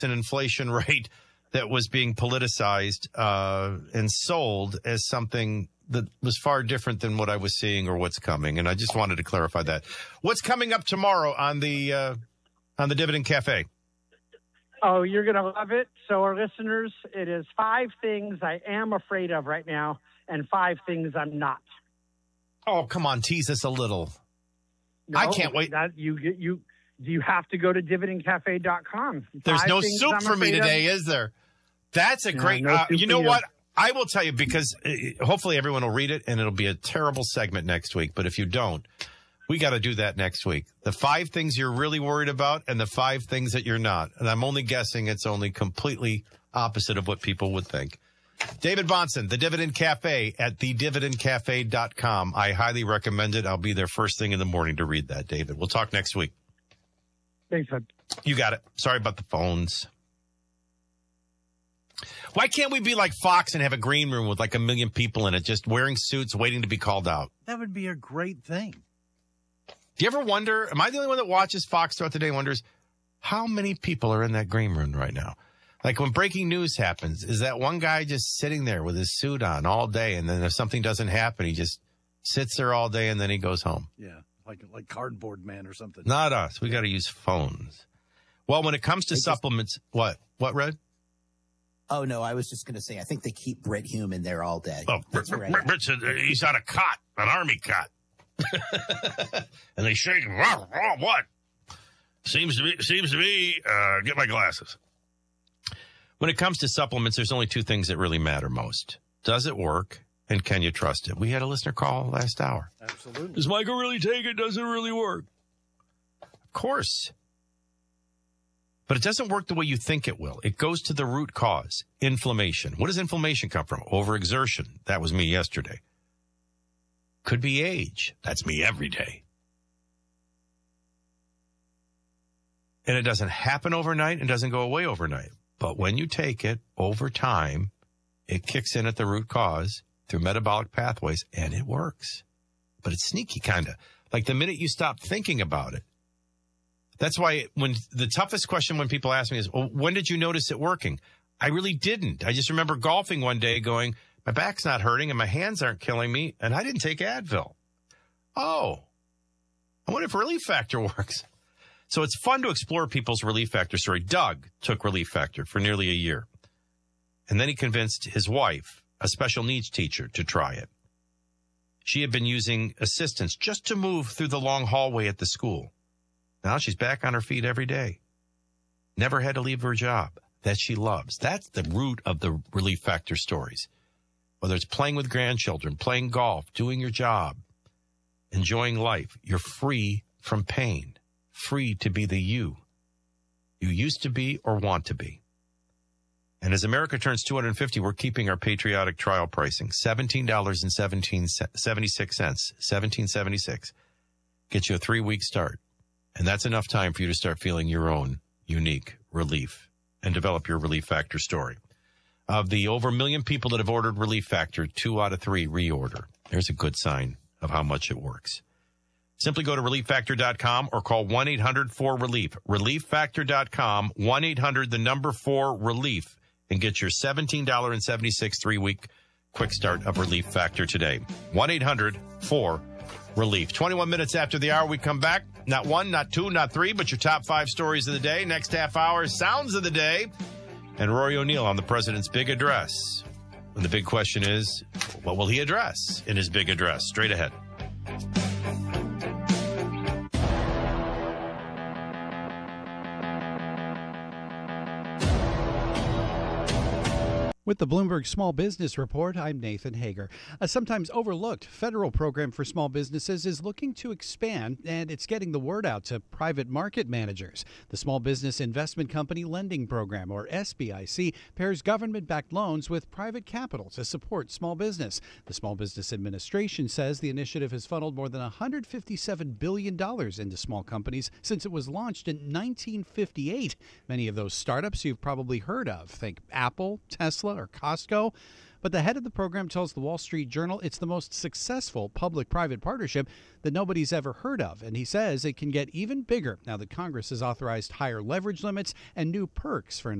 an inflation rate that was being politicized and sold as something that was far different than what I was seeing or what's coming. And I just wanted to clarify that. What's coming up tomorrow on the Dividend Cafe? Oh, you're going to love it. So our listeners, it is 5 things I am afraid of right now and 5 things I'm not. Oh, come on. Tease us a little. No, I can't wait. You have to go to dividendcafe.com. There's no soup for me today, is there? That's a great, you know what? I will tell you, because hopefully everyone will read it and it'll be a terrible segment next week. But if you don't, we got to do that next week. The 5 things you're really worried about and the 5 things that you're not. And I'm only guessing it's only completely opposite of what people would think. David Bahnsen, The Dividend Cafe at thedividendcafe.com. I highly recommend it. I'll be there first thing in the morning to read that, David. We'll talk next week. Thanks, bud. You got it. Sorry about the phones. Why can't we be like Fox and have a green room with like 1 million people in it, just wearing suits, waiting to be called out? That would be a great thing. Do you ever wonder, am I the only one that watches Fox throughout the day and wonders how many people are in that green room right now? Like when breaking news happens, is that one guy just sitting there with his suit on all day, and then if something doesn't happen, he just sits there all day and then he goes home? Yeah, like Cardboard Man or something. Not us. We got to use phones. Well, when it comes to supplements, what, Red? Oh, no, I was just going to say, I think they keep Brit Hume in there all day. Oh, Brit's he's on a cot, an army cot. And they shake him. What? Seems to be, get my glasses. When it comes to supplements, there's only 2 things that really matter most. Does it work? And can you trust it? We had a listener call last hour. Absolutely. Does Michael really take it? Does it really work? Of course. But it doesn't work the way you think it will. It goes to the root cause, inflammation. What does inflammation come from? Overexertion. That was me yesterday. Could be age. That's me every day. And it doesn't happen overnight and doesn't go away overnight. But when you take it over time, it kicks in at the root cause through metabolic pathways, and it works. But it's sneaky, kind of. Like the minute you stop thinking about it. That's why when the toughest question when people ask me is, well, when did you notice it working? I really didn't. I just remember golfing one day going, my back's not hurting and my hands aren't killing me, and I didn't take Advil. Oh, I wonder if Relief Factor works. So it's fun to explore people's Relief Factor story. Doug took Relief Factor for nearly a year. And then he convinced his wife, a special needs teacher, to try it. She had been using assistance just to move through the long hallway at the school. Now she's back on her feet every day. Never had to leave her job that she loves. That's the root of the Relief Factor stories. Whether it's playing with grandchildren, playing golf, doing your job, enjoying life, you're free from pain. Free to be the you used to be or want to be. And as America turns 250, we're keeping our patriotic trial pricing, $17.76, $17.76. Get you a 3-week start. And that's enough time for you to start feeling your own unique relief and develop your Relief Factor story. Of the over 1 million people that have ordered Relief Factor, 2 out of 3 reorder. There's a good sign of how much it works. Simply go to ReliefFactor.com or call 1-800-4RELIEF. ReliefFactor.com, 1-800-4RELIEF, and get your $17.76 3-week quick start of Relief Factor today. 1-800-4RELIEF. 21 minutes after the hour, we come back. Not 1, not 2, not 3, but your top 5 stories of the day. Next half hour, sounds of the day. And Rory O'Neill on the president's big address. And the big question is, what will he address in his big address? Straight ahead. With the Bloomberg Small Business Report, I'm Nathan Hager. A sometimes overlooked federal program for small businesses is looking to expand, and it's getting the word out to private market managers. The Small Business Investment Company Lending Program, or SBIC, pairs government-backed loans with private capital to support small business. The Small Business Administration says the initiative has funneled more than $157 billion into small companies since it was launched in 1958. Many of those startups you've probably heard of. Think Apple, Tesla, or Costco. But the head of the program tells the Wall Street Journal it's the most successful public-private partnership that nobody's ever heard of. And he says it can get even bigger now that Congress has authorized higher leverage limits and new perks for